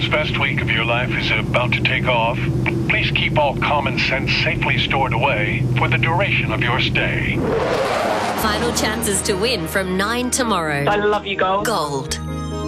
best week of your life is about to take off, please keep all common sense safely stored away for the duration of your stay. Final chances to win from 9 tomorrow. I love you, Gold. Gold.